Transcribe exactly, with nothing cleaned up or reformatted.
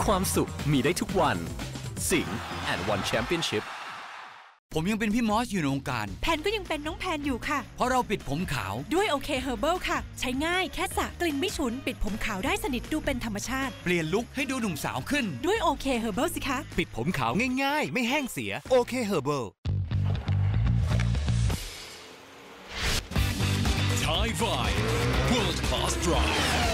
ความสุขมีได้ทุกวันสิงห์ and One Championship ผมยังเป็นพี่มอสอยู่ในวงการแพนก็ยังเป็นน้องแพนอยู่ค่ะเพราะเราปิดผมขาวด้วยโอเคเฮอร์เบิลค่ะใช้ง่ายแค่สระกลิ่นไม่ฉุนปิดผมขาวได้สนิทดูเป็นธรรมชาติเปลี่ยนลุคให้ดูหนุ่มสาวขึ้นด้วยโอเคเฮอร์เบิลสิคะปิดผมขาวง่ายๆไม่แห้งเสียโอเคเฮอร์เบิล Thai Vibe World Class Drive